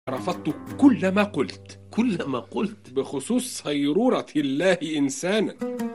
رفضت كل ما قلت. كل ما قلت بخصوص صيرورة الله إنسانا.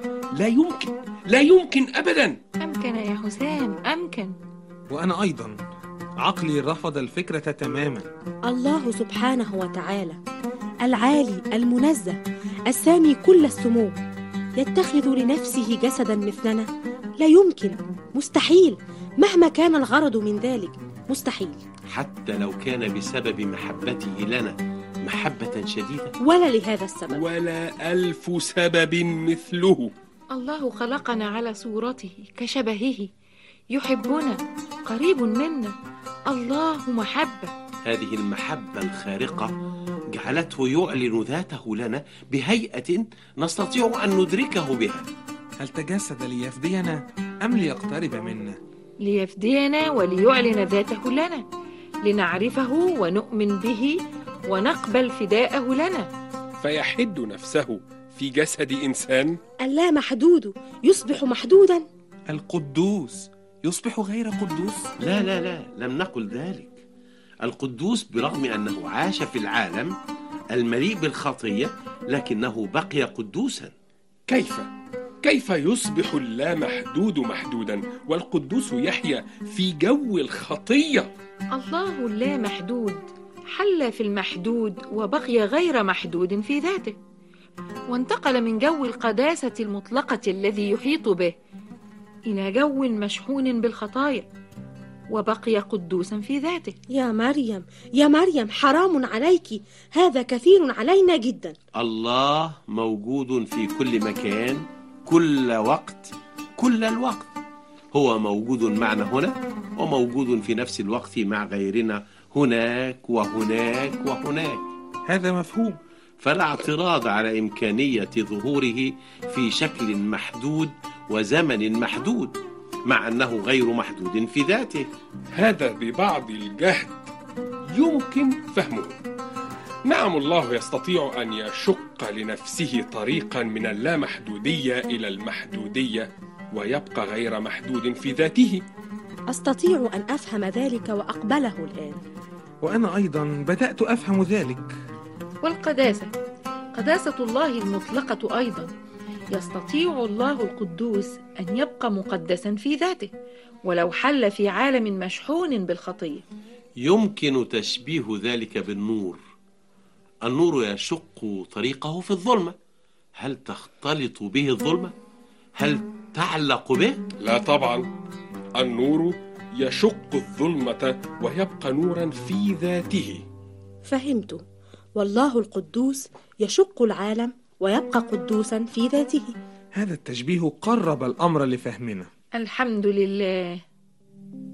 لا يمكن أبدا. أمكن يا حسام، أمكن. وأنا أيضا عقلي رفض الفكرة تماما. الله سبحانه وتعالى العالي المنزه السامي كل السمو يتخذ لنفسه جسدا مثلنا؟ لا يمكن، مستحيل، مهما كان الغرض من ذلك مستحيل. حتى لو كان بسبب محبته لنا محبة شديدة، ولا لهذا السبب، ولا ألف سبب مثله. الله خلقنا على صورته كشبهه، يحبنا، قريب منا. الله محبة. هذه المحبة الخارقة جعلته يعلن ذاته لنا بهيئة نستطيع أن ندركه بها. هل تجسد ليفدينا أم ليقترب منا؟ ليفدينا وليعلن ذاته لنا، لنعرفه ونؤمن به ونقبل فداءه لنا. فيحد نفسه في جسد إنسان. اللامحدود يصبح محدودا. القدوس يصبح غير قدوس. لا، لم نقل ذلك. القدوس برغم أنه عاش في العالم المليء بالخطية لكنه بقي قدوسا. كيف يصبح اللامحدود محدودا والقدوس يحيا في جو الخطية؟ الله اللامحدود حل في المحدود وبقي غير محدود في ذاته، وانتقل من جو القداسة المطلقة الذي يحيط به إلى جو مشحون بالخطايا وبقي قدوسا في ذاته. يا مريم حرام عليك، هذا كثير علينا جدا. الله موجود في كل مكان، كل وقت، كل الوقت. هو موجود معنا هنا وموجود في نفس الوقت مع غيرنا هناك وهناك وهناك. هذا مفهوم. فلا اعتراض على إمكانية ظهوره في شكل محدود وزمن محدود، مع أنه غير محدود في ذاته. هذا ببعض الجهد يمكن فهمه. نعم، الله يستطيع أن يشق لنفسه طريقا من اللامحدودية إلى المحدودية ويبقى غير محدود في ذاته. أستطيع أن أفهم ذلك وأقبله الآن. وأنا أيضا بدأت أفهم ذلك. والقداسة، قداسة الله المطلقة أيضا. يستطيع الله القدوس أن يبقى مقدسا في ذاته ولو حل في عالم مشحون بالخطية. يمكن تشبيه ذلك بالنور. النور يشق طريقه في الظلمة. هل تختلط به الظلمة؟ هل تعلق به؟ لا طبعا، النور يشق الظلمة ويبقى نورا في ذاته. فهمت. والله القدوس يشق العالم ويبقى قدوسا في ذاته. هذا التشبيه قرب الأمر لفهمنا. الحمد لله.